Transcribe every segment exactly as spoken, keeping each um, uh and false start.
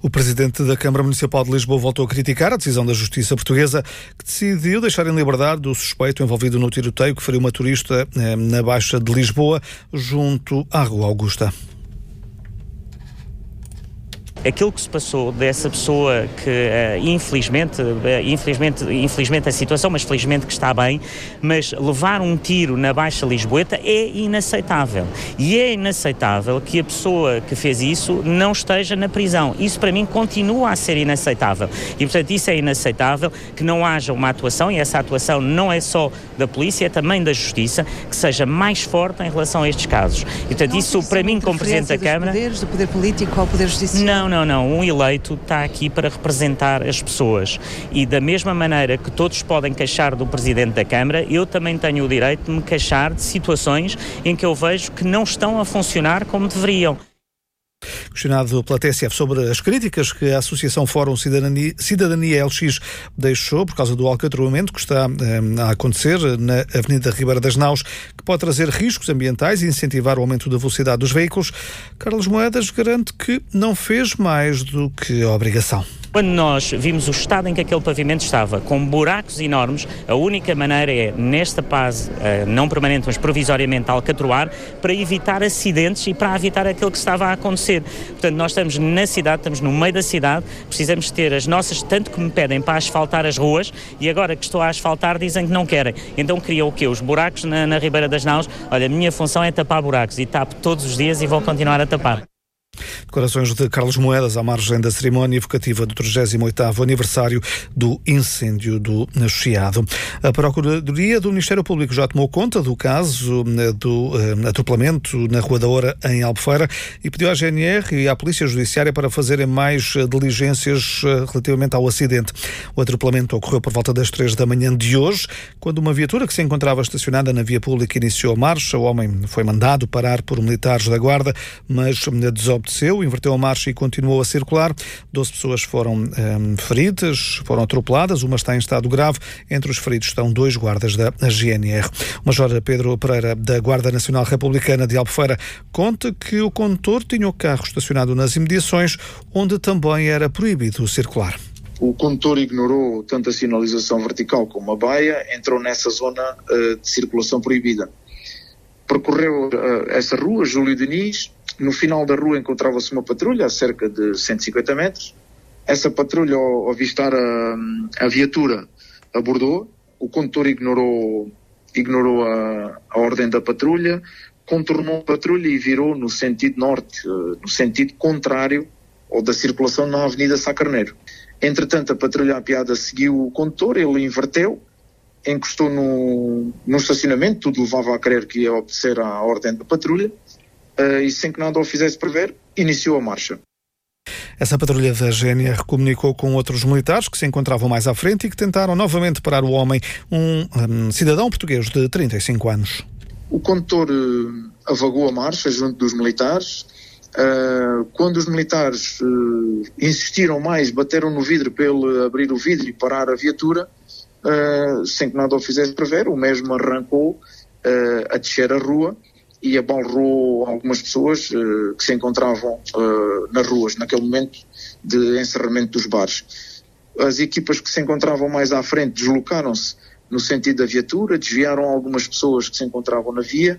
O presidente da Câmara Municipal de Lisboa voltou a criticar a decisão da Justiça Portuguesa, que decidiu deixar em liberdade o suspeito envolvido no tiroteio que feriu uma turista na Baixa de Lisboa, junto à Rua Augusta. Aquilo que se passou dessa pessoa que, uh, infelizmente, uh, infelizmente, infelizmente a situação, mas felizmente que está bem, mas levar um tiro na Baixa Lisboeta é inaceitável. E é inaceitável que a pessoa que fez isso não esteja na prisão. Isso para mim continua a ser inaceitável. E portanto isso é inaceitável, que não haja uma atuação, e essa atuação não é só da polícia, é também da Justiça, que seja mais forte em relação a estes casos. E portanto não, isso para mim, como Presidente da Câmara... Poderes, do poder político ao poder judicial? Não, Não, não, um eleito está aqui para representar as pessoas e da mesma maneira que todos podem queixar do Presidente da Câmara, eu também tenho o direito de me queixar de situações em que eu vejo que não estão a funcionar como deveriam. Questionado pela T S F sobre as críticas que a Associação Fórum Cidadania, Cidadania L X deixou por causa do alcatroamento que está um, a acontecer na Avenida Ribeira das Naus, que pode trazer riscos ambientais e incentivar o aumento da velocidade dos veículos, Carlos Moedas garante que não fez mais do que a obrigação. Quando nós vimos o estado em que aquele pavimento estava, com buracos enormes, a única maneira é, nesta fase, não permanente, mas provisoriamente, alcatroar, para evitar acidentes e para evitar aquilo que estava a acontecer. Portanto, nós estamos na cidade, estamos no meio da cidade, precisamos ter as nossas, tanto que me pedem para asfaltar as ruas, e agora que estou a asfaltar dizem que não querem. Então criam o quê? Os buracos na, na Ribeira das Naus. Olha, a minha função é tapar buracos, e tapo todos os dias e vou continuar a tapar. Declarações de Carlos Moedas à margem da cerimónia evocativa do trigésimo oitavo aniversário do incêndio do Chiado. A Procuradoria do Ministério Público já tomou conta do caso do uh, atropelamento na Rua da Oura, em Albufeira, e pediu à G N R e à Polícia Judiciária para fazerem mais diligências uh, relativamente ao acidente. O atropelamento ocorreu por volta das três da manhã de hoje, quando uma viatura que se encontrava estacionada na via pública iniciou a marcha. O homem foi mandado parar por militares da Guarda, mas desobedeceu. Inverteu a marcha e continuou a circular. doze pessoas foram um, feridas, foram atropeladas, uma está em estado grave. Entre os feridos estão dois guardas da G N R. O Major Pedro Pereira, da Guarda Nacional Republicana de Albufeira, conta que o condutor tinha o carro estacionado nas imediações, onde também era proibido circular. O condutor ignorou tanto a sinalização vertical como a baia, entrou nessa zona uh, de circulação proibida. Percorreu uh, essa rua, Júlio Diniz. No final da rua encontrava-se uma patrulha a cerca de cento e cinquenta metros. Essa patrulha, ao avistar a, a viatura, abordou. O condutor ignorou, ignorou a, a ordem da patrulha, contornou a patrulha e virou no sentido norte, no sentido contrário ao da circulação na Avenida Sá Carneiro. Entretanto, a patrulha apiada seguiu o condutor, ele inverteu, encostou no, no estacionamento, tudo levava a crer que ia obedecer à ordem da patrulha. Uh, e sem que nada o fizesse prever, iniciou a marcha. Essa patrulha da G N R comunicou com outros militares que se encontravam mais à frente e que tentaram novamente parar o homem, um, um cidadão português de trinta e cinco anos. O condutor uh, avagou a marcha junto dos militares. Uh, quando os militares uh, insistiram mais, bateram no vidro para ele abrir o vidro e parar a viatura, uh, sem que nada o fizesse prever, o mesmo arrancou uh, a descer a rua e abalroou algumas pessoas uh, que se encontravam uh, nas ruas, naquele momento de encerramento dos bares. As equipas que se encontravam mais à frente deslocaram-se no sentido da viatura, desviaram algumas pessoas que se encontravam na via,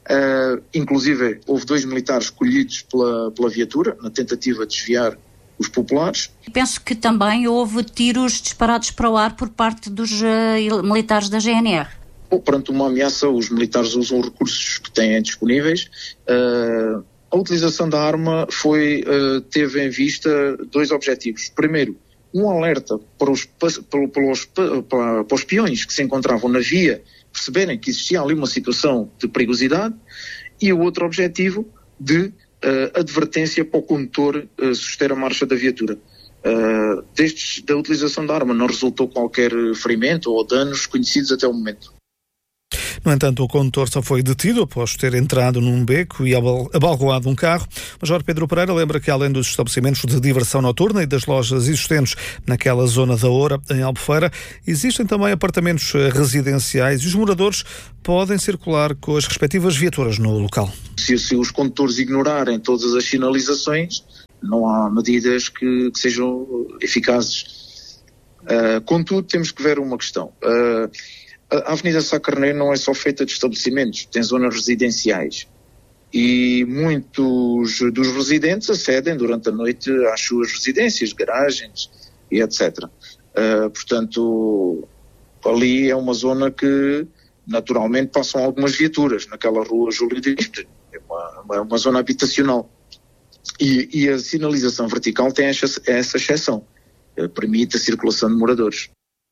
uh, inclusive houve dois militares escolhidos pela, pela viatura, na tentativa de desviar os populares. Penso que também houve tiros disparados para o ar por parte dos uh, militares da G N R. Ou perante uma ameaça, os militares usam os recursos que têm disponíveis. Uh, a utilização da arma foi, uh, teve em vista dois objetivos. Primeiro, um alerta para os, para, pelos, para, para os peões que se encontravam na via, perceberem que existia ali uma situação de perigosidade, e o outro objetivo de uh, advertência para o condutor uh, suster a marcha da viatura. Uh, destes, da utilização da arma não resultou qualquer ferimento ou danos conhecidos até o momento. No entanto, o condutor só foi detido após ter entrado num beco e abalroado um carro. O Major Pedro Pereira lembra que, além dos estabelecimentos de diversão noturna e das lojas existentes naquela zona da Oura, em Albufeira, existem também apartamentos residenciais e os moradores podem circular com as respectivas viaturas no local. Se, se os condutores ignorarem todas as sinalizações, não há medidas que, que sejam eficazes. Uh, contudo, temos que ver uma questão. Uh, a Avenida Sá Carneiro não é só feita de estabelecimentos, tem zonas residenciais. E muitos dos residentes acedem durante a noite às suas residências, garagens e etcétera. Uh, portanto, ali é uma zona que naturalmente passam algumas viaturas, naquela rua Júlio de Isto, é uma, uma, uma zona habitacional. E, e a sinalização vertical tem essa, essa exceção, uh, permite a circulação de moradores.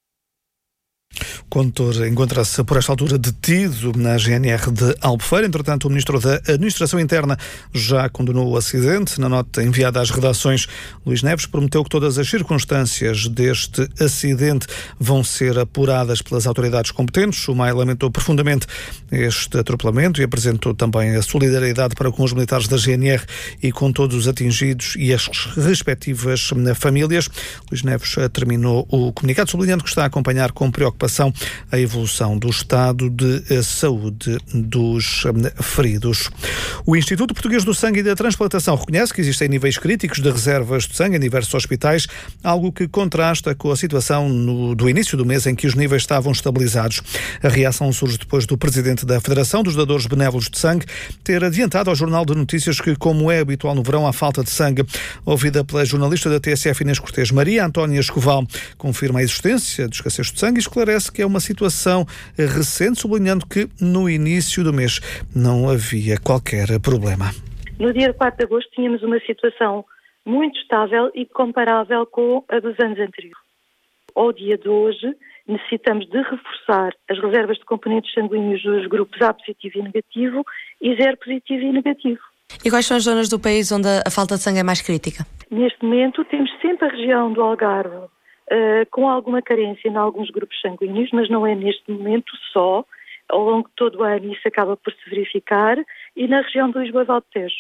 O condutor encontra-se por esta altura detido na G N R de Albufeira. Entretanto, o Ministro da Administração Interna já condenou o acidente. Na nota enviada às redações, Luís Neves prometeu que todas as circunstâncias deste acidente vão ser apuradas pelas autoridades competentes. O M A I lamentou profundamente este atropelamento e apresentou também a solidariedade para com os militares da G N R e com todos os atingidos e as respectivas famílias. Luís Neves terminou o comunicado sublinhando que está a acompanhar com preocupação a evolução do estado de saúde dos feridos. O Instituto Português do Sangue e da Transplantação reconhece que existem níveis críticos de reservas de sangue em diversos hospitais, algo que contrasta com a situação no, do início do mês em que os níveis estavam estabilizados. A reação surge depois do presidente da Federação dos Dadores Benévolos de Sangue ter adiantado ao Jornal de Notícias que, como é habitual no verão, há falta de sangue. Ouvida pela jornalista da T S F Inês Cortês, Maria Antónia Escoval confirma a existência de escassez de sangue e esclarece que é uma situação recente, sublinhando que no início do mês não havia qualquer problema. No dia quatro de agosto tínhamos uma situação muito estável e comparável com a dos anos anteriores. Ao dia de hoje necessitamos de reforçar as reservas de componentes sanguíneos dos grupos A positivo e negativo e zero positivo e negativo. E quais são as zonas do país onde a falta de sangue é mais crítica? Neste momento temos sempre a região do Algarve Uh, com alguma carência em alguns grupos sanguíneos, mas não é neste momento só. Ao longo de todo o ano isso acaba por se verificar, e na região do Lisboa e Val Tejo.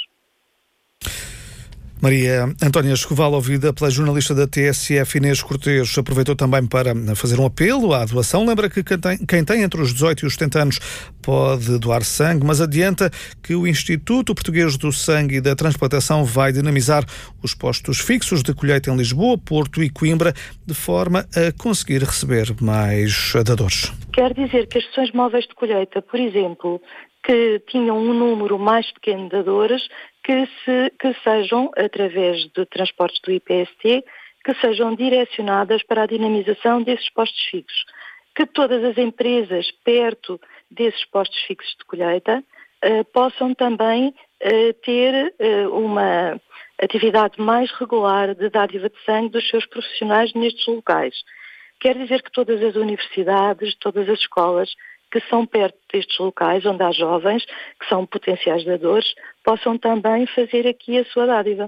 Maria Antónia Escoval, ouvida pela jornalista da T S F Inês Cortês, aproveitou também para fazer um apelo à doação. Lembra que quem tem, quem tem entre os dezoito e os setenta anos pode doar sangue, mas adianta que o Instituto Português do Sangue e da Transplantação vai dinamizar os postos fixos de colheita em Lisboa, Porto e Coimbra, de forma a conseguir receber mais dadores. Quer dizer que as sessões móveis de colheita, por exemplo, que tinham um número mais pequeno de dadores, que, se, que sejam, através de transportes do I P S T, que sejam direcionadas para a dinamização desses postos fixos. Que todas as empresas perto desses postos fixos de colheita eh, possam também eh, ter eh, uma atividade mais regular de dádiva de sangue dos seus profissionais nestes locais. Quer dizer que todas as universidades, todas as escolas que são perto destes locais, onde há jovens, que são potenciais dadores, possam também fazer aqui a sua dádiva.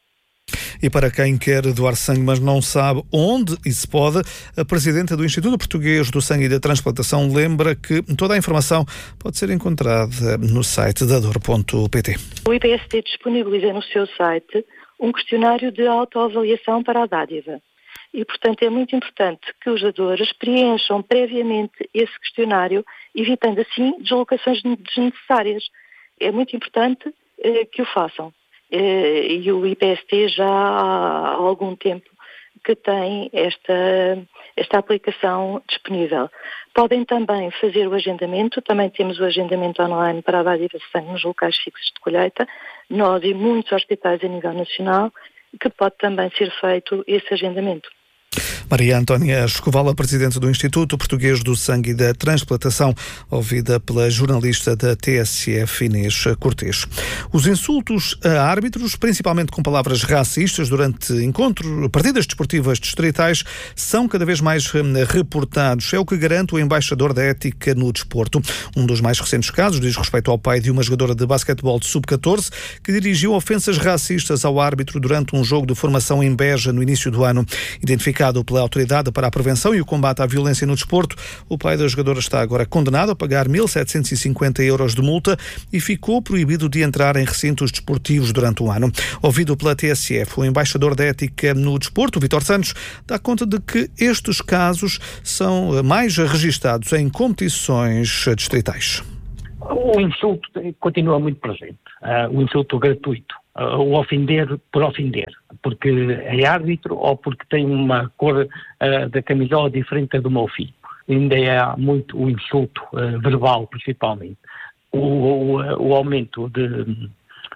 E para quem quer doar sangue, mas não sabe onde e se pode, a presidenta do Instituto Português do Sangue e da Transplantação lembra que toda a informação pode ser encontrada no site dador ponto pt. O I P S T disponibiliza no seu site um questionário de autoavaliação para a dádiva. E, portanto, é muito importante que os dadores preencham previamente esse questionário, evitando, assim, deslocações desnecessárias. É muito importante eh, que o façam. Eh, e o I P S T já há algum tempo que tem esta, esta aplicação disponível. Podem também fazer o agendamento, também temos o agendamento online para a dádiva de sangue nos locais fixos de colheita, nós e muitos hospitais a nível nacional, que pode também ser feito esse agendamento. Maria Antónia Escoval, presidente do Instituto Português do Sangue e da Transplantação, ouvida pela jornalista da T S F Inês Cortês. Os insultos a árbitros, principalmente com palavras racistas, durante encontros, partidas desportivas distritais, são cada vez mais reportados. É o que garante o embaixador da ética no desporto. Um dos mais recentes casos diz respeito ao pai de uma jogadora de basquetebol de sub catorze que dirigiu ofensas racistas ao árbitro durante um jogo de formação em Beja no início do ano. Identificado pela Autoridade para a Prevenção e o Combate à Violência no Desporto, o pai da jogadora está agora condenado a pagar mil setecentos e cinquenta euros de multa e ficou proibido de entrar em recintos desportivos durante um ano. Ouvido pela T S F, o embaixador da ética no desporto, Vítor Santos, dá conta de que estes casos são mais registados em competições distritais. O insulto continua muito presente. Uh, o insulto gratuito uh, o ofender por ofender, porque é árbitro ou porque tem uma cor uh, da camisola diferente do meu filho. Ainda há muito o insulto uh, verbal, principalmente. O, o, o aumento de,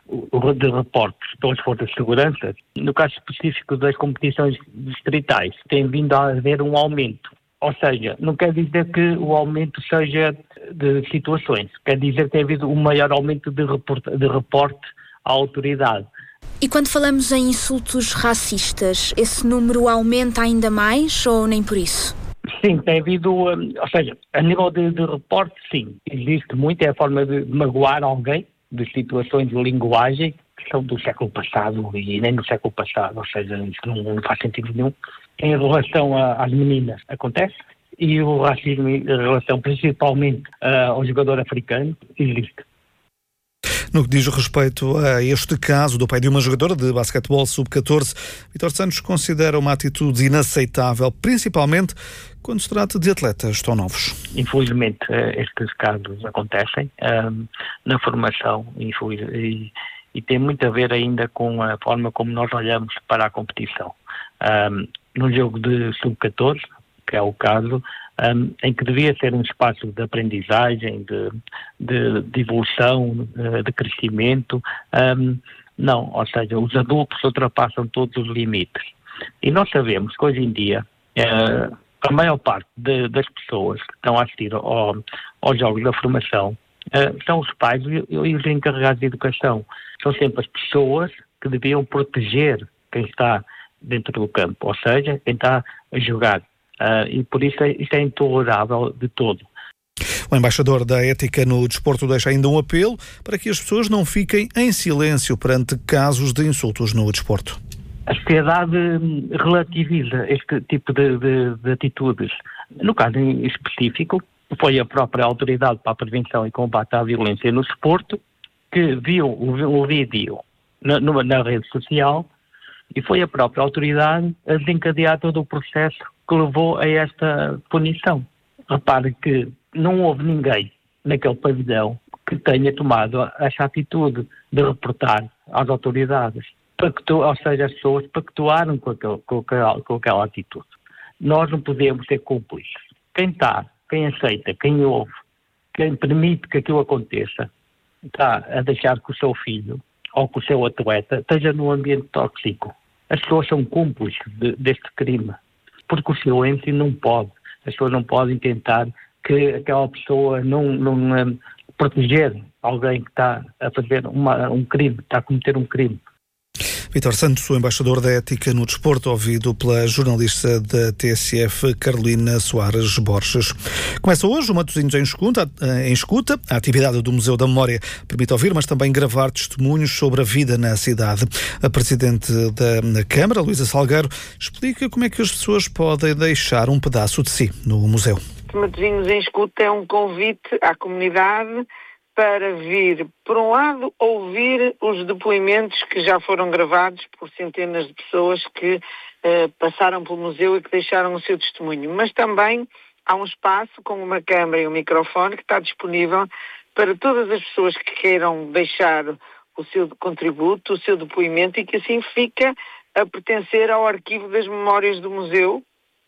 de reportes pelas forças de segurança, no caso específico das competições distritais, tem vindo a haver um aumento. Ou seja, não quer dizer que o aumento seja de situações, quer dizer que tem havido um maior aumento de reporte, de reporte à autoridade. E quando falamos em insultos racistas, esse número aumenta ainda mais ou nem por isso? Sim, tem havido, um, ou seja, a nível de, de reporte, sim, existe muito, é a forma de magoar alguém, de situações de linguagem que são do século passado e nem do século passado, ou seja, isso não, não faz sentido nenhum. Em relação a, às meninas, acontece, e o racismo em relação principalmente uh, ao jogador africano, existe. No que diz respeito a este caso do pai de uma jogadora de basquetebol sub catorze, Vítor Santos considera uma atitude inaceitável, principalmente quando se trata de atletas tão novos. Infelizmente, estes casos acontecem um, na formação infeliz, e, e tem muito a ver ainda com a forma como nós olhamos para a competição. Um, no jogo de sub catorze, que é o caso, Um, em que devia ser um espaço de aprendizagem, de, de, de evolução, de crescimento. Um, não, ou seja, os adultos ultrapassam todos os limites. E nós sabemos que hoje em dia uh, a maior parte de, das pessoas que estão a assistir ao, aos jogos da formação uh, são os pais e, e os encarregados de educação. São sempre as pessoas que deviam proteger quem está dentro do campo, ou seja, quem está a jogar. Uh, e por isso é, isso é intolerável de todo. O embaixador da ética no desporto deixa ainda um apelo para que as pessoas não fiquem em silêncio perante casos de insultos no desporto. A sociedade relativiza este tipo de, de, de atitudes. No caso em específico, foi a própria Autoridade para a Prevenção e Combate à Violência no Desporto que viu o, o vídeo na, na rede social e foi a própria autoridade a desencadear todo o processo que levou a esta punição. Repare que não houve ninguém naquele pavilhão que tenha tomado essa atitude de reportar às autoridades. Pactu, ou seja, as pessoas pactuaram com, aquele, com, aquela, com aquela atitude. Nós não podemos ser cúmplices. Quem está, quem aceita, quem ouve, quem permite que aquilo aconteça, está a deixar que o seu filho ou que o seu atleta esteja num ambiente tóxico. As pessoas são cúmplices de, deste crime. Porque o silêncio não pode. As pessoas não podem tentar que aquela pessoa não, não um, proteger alguém que está a fazer uma, um crime, está a cometer um crime. Vítor Santos, o embaixador da ética no desporto, ouvido pela jornalista da T S F, Carolina Soares Borges. Começa hoje o Matosinhos em escuta, em escuta. A atividade do Museu da Memória permite ouvir, mas também gravar testemunhos sobre a vida na cidade. A presidente da Câmara, Luísa Salgueiro, explica como é que as pessoas podem deixar um pedaço de si no museu. Matosinhos em escuta é um convite à comunidade para vir, por um lado, ouvir os depoimentos que já foram gravados por centenas de pessoas que eh, passaram pelo museu e que deixaram o seu testemunho. Mas também há um espaço com uma câmara e um microfone que está disponível para todas as pessoas que queiram deixar o seu contributo, o seu depoimento e que assim fica a pertencer ao arquivo das memórias do museu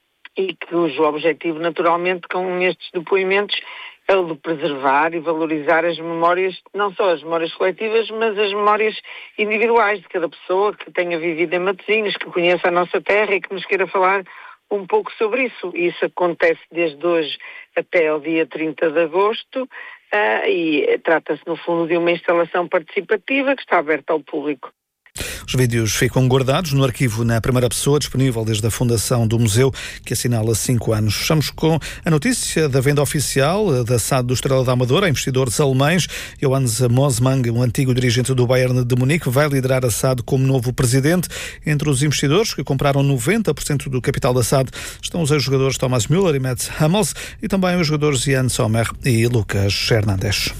e cujo objetivo, naturalmente, com estes depoimentos é o de preservar e valorizar as memórias, não só as memórias coletivas, mas as memórias individuais de cada pessoa que tenha vivido em Matosinhos, que conheça a nossa terra e que nos queira falar um pouco sobre isso. Isso acontece desde hoje até ao dia trinta de agosto uh, e trata-se, no fundo, de uma instalação participativa que está aberta ao público. Os vídeos ficam guardados no arquivo na primeira pessoa, disponível desde a fundação do museu, que assinala cinco anos. Fechamos com a notícia da venda oficial da S A D do Estrela da Amadora a investidores alemães. Johannes Mosmang, um antigo dirigente do Bayern de Munique, vai liderar a S A D como novo presidente. Entre os investidores que compraram noventa por cento do capital da S A D estão os ex-jogadores Thomas Müller e Mats Hummels e também os jogadores Jan Sommer e Lucas Hernandes.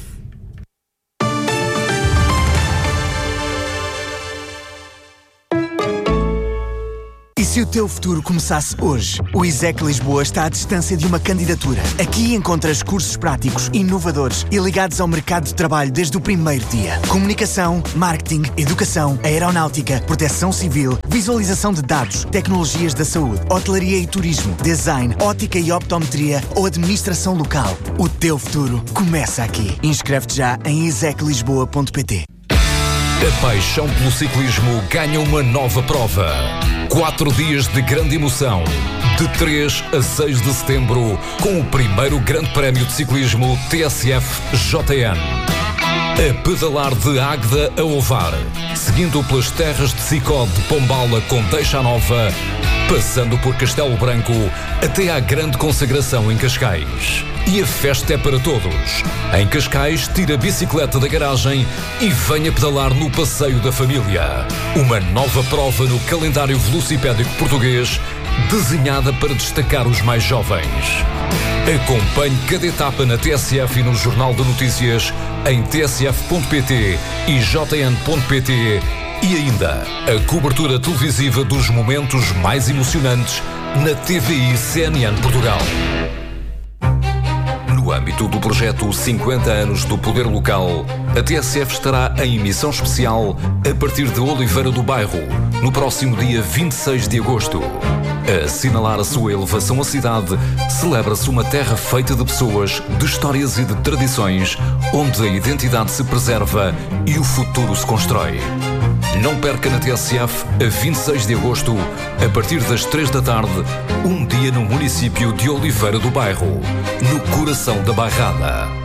E se o teu futuro começasse hoje? O ISEC Lisboa está à distância de uma candidatura. Aqui encontras cursos práticos, inovadores e ligados ao mercado de trabalho desde o primeiro dia. Comunicação, marketing, educação, aeronáutica, proteção civil, visualização de dados, tecnologias da saúde, hotelaria e turismo, design, ótica e optometria ou administração local. O teu futuro começa aqui. Inscreve-te já em isec lisboa ponto pt. A paixão pelo ciclismo ganha uma nova prova. Quatro dias de grande emoção, de três a seis de setembro, com o primeiro Grande Prémio de Ciclismo T S F J N. A pedalar de Águeda a Ovar, seguindo pelas terras de Sicó de Pombala com Deixa Nova, passando por Castelo Branco até à grande consagração em Cascais. E a festa é para todos. Em Cascais, tira a bicicleta da garagem e venha pedalar no Passeio da Família. Uma nova prova no calendário velocipédico português, desenhada para destacar os mais jovens. Acompanhe cada etapa na T S F e no Jornal de Notícias em t s f ponto p t e j n ponto p t e ainda a cobertura televisiva dos momentos mais emocionantes na T V I C N N Portugal. No âmbito do projeto cinquenta anos do Poder Local, a T S F estará em emissão especial a partir de Oliveira do Bairro, no próximo dia vinte e seis de agosto. A assinalar a sua elevação à cidade, celebra-se uma terra feita de pessoas, de histórias e de tradições, onde a identidade se preserva e o futuro se constrói. Não perca na T S F, a vinte e seis de agosto, a partir das três da tarde, um dia no município de Oliveira do Bairro, no coração da Bairrada.